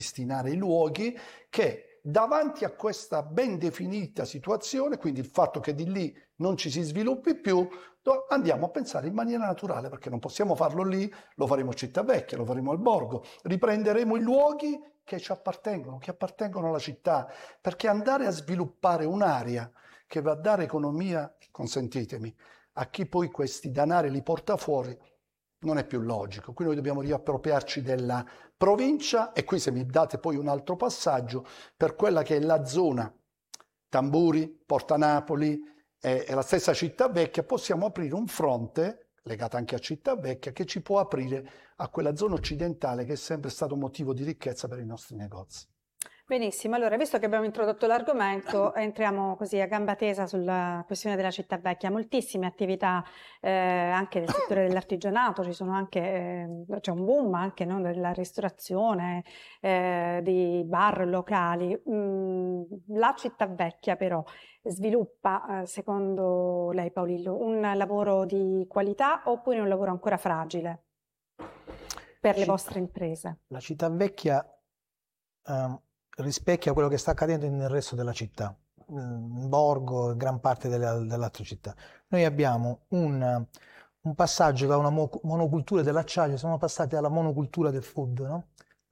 ripristinare i luoghi che davanti a questa ben definita situazione, quindi il fatto che di lì non ci si sviluppi più, andiamo a pensare in maniera naturale, perché non possiamo farlo lì, lo faremo a Cittavecchia, lo faremo al Borgo, riprenderemo i luoghi che ci appartengono, che appartengono alla città, perché andare a sviluppare un'area che va a dare economia, consentitemi, a chi poi questi danari li porta fuori, non è più logico. Qui noi dobbiamo riappropriarci della provincia, e qui se mi date poi un altro passaggio, per quella che è la zona Tamburi, Porta Napoli e la stessa Cittavecchia, possiamo aprire un fronte, legato anche a Cittavecchia, che ci può aprire a quella zona occidentale che è sempre stato motivo di ricchezza per i nostri negozi. Benissimo, allora visto che abbiamo introdotto l'argomento, entriamo così a gamba tesa sulla questione della Cittavecchia. Moltissime attività anche nel settore dell'artigianato, ci sono anche, c'è un boom anche, no, della ristorazione, di bar locali. La Cittavecchia però sviluppa, secondo lei Paolillo, un lavoro di qualità oppure un lavoro ancora fragile per le vostre imprese? La Cittavecchia rispecchia quello che sta accadendo nel resto della città, in Borgo e gran parte dell'altra città. Noi abbiamo un passaggio da una monocultura dell'acciaio, siamo passati alla monocultura del food, no?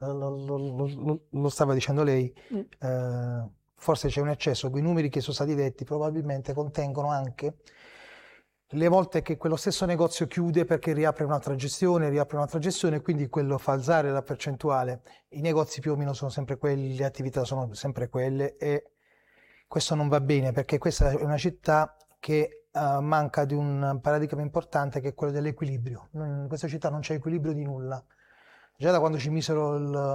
Lo stava dicendo lei, forse c'è un eccesso, quei numeri che sono stati detti probabilmente contengono anche le volte che quello stesso negozio chiude perché riapre un'altra gestione, quindi quello fa alzare la percentuale. I negozi più o meno sono sempre quelli, le attività sono sempre quelle, e questo non va bene, perché questa è una città che manca di un paradigma importante, che è quello dell'equilibrio. In questa città non c'è equilibrio di nulla. Già da quando ci misero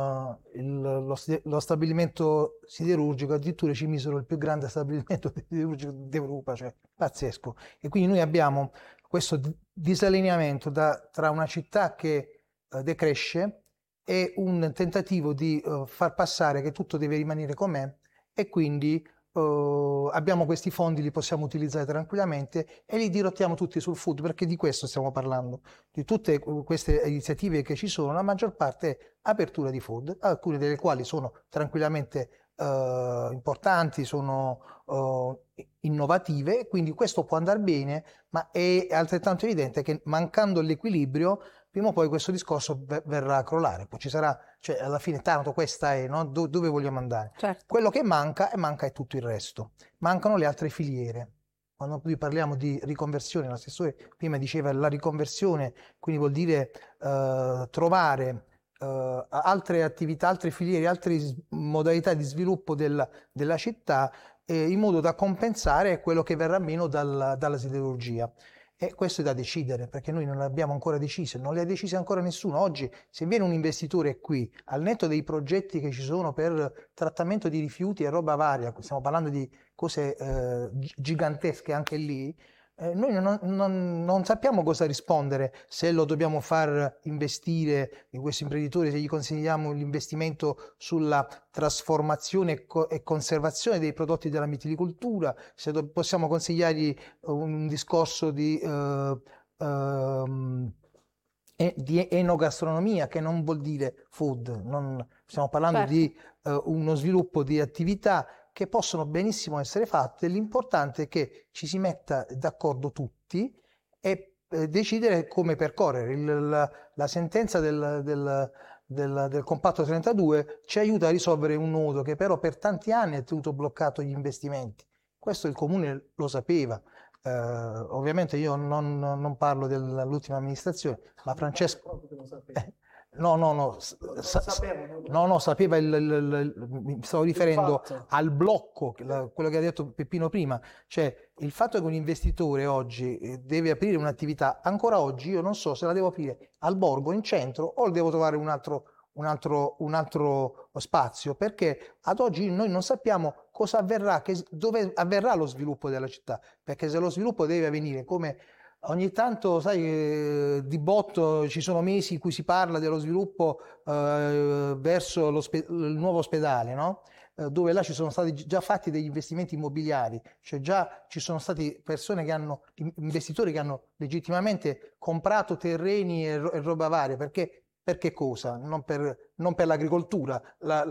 lo stabilimento siderurgico, addirittura ci misero il più grande stabilimento siderurgico d'Europa, cioè pazzesco. E quindi noi abbiamo questo disallineamento tra una città che decresce e un tentativo di far passare che tutto deve rimanere com'è, e quindi abbiamo questi fondi, li possiamo utilizzare tranquillamente e li dirottiamo tutti sul food, perché di questo stiamo parlando. Di tutte queste iniziative che ci sono, la maggior parte è apertura di food, alcune delle quali sono tranquillamente importanti, sono innovative, quindi questo può andare bene, ma è altrettanto evidente che mancando l'equilibrio prima o poi questo discorso verrà a crollare. Poi ci sarà, cioè alla fine tanto questa è, no? Dove vogliamo andare? Certo. Quello che manca è tutto il resto. Mancano le altre filiere. Quando noi parliamo di riconversione, l'assessore prima diceva la riconversione, quindi vuol dire trovare altre attività, altre filiere, altre modalità di sviluppo della città, in modo da compensare quello che verrà meno dalla siderurgia. E questo è da decidere, perché noi non l'abbiamo ancora deciso, non le ha decise ancora nessuno. Oggi, se viene un investitore qui, al netto dei progetti che ci sono per trattamento di rifiuti e roba varia, stiamo parlando di cose gigantesche anche lì, noi non sappiamo cosa rispondere, se lo dobbiamo far investire in questi imprenditori, se gli consigliamo l'investimento sulla trasformazione e conservazione dei prodotti della mitilicoltura, se possiamo consigliargli un discorso di enogastronomia, che non vuol dire food, stiamo parlando certo, di uno sviluppo di attività che possono benissimo essere fatte. L'importante è che ci si metta d'accordo tutti e decidere come percorrere. La sentenza del compatto 32 ci aiuta a risolvere un nodo che però per tanti anni ha tenuto bloccato gli investimenti. Questo il Comune lo sapeva. Ovviamente io non parlo dell'ultima amministrazione, ma Francesco... No, sapeva mi stavo riferendo al blocco, quello che ha detto Peppino prima, cioè il fatto che un investitore oggi deve aprire un'attività, ancora oggi io non so se la devo aprire al Borgo, in centro, o devo trovare un altro spazio, perché ad oggi noi non sappiamo cosa avverrà, dove avverrà lo sviluppo della città, perché se lo sviluppo deve avvenire come... Ogni tanto, sai, di botto ci sono mesi in cui si parla dello sviluppo verso il nuovo ospedale, no? Dove là ci sono stati già fatti degli investimenti immobiliari, cioè già ci sono stati investitori che hanno legittimamente comprato terreni e roba varia, perché cosa? Non per l'agricoltura.